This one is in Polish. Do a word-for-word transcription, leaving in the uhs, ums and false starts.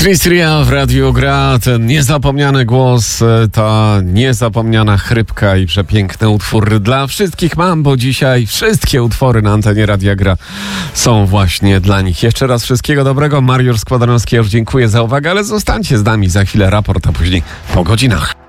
Chris Ria w Radiu Gra, ten niezapomniany głos, ta niezapomniana chrypka i przepiękny utwór dla wszystkich mam, bo dzisiaj wszystkie utwory na antenie Radia Gra są właśnie dla nich. Jeszcze raz wszystkiego dobrego. Mariusz Składanowski, już dziękuję za uwagę, ale zostańcie z nami, za chwilę raport, a później po godzinach.